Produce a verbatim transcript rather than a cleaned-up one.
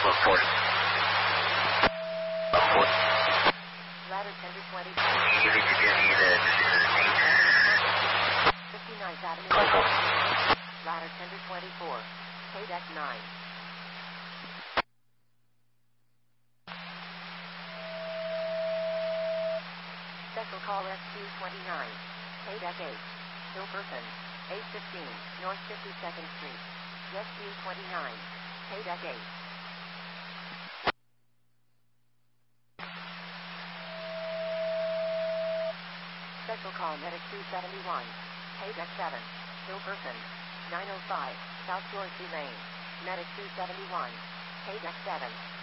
four. four. Ladder ten to twenty. fifty-ninth Avenue. Ladder ten to twenty-four. K deck nine. Special call S Q twenty-nine. K deck eight. Hilperton. eight fifteen. North fifty-second Street. S Q twenty-nine. K deck eight. Special call Medic two seventy-one. K deck seven. Hilperton. nine oh five. South Dorsey Lane. Medic two seventy-one. K deck seven.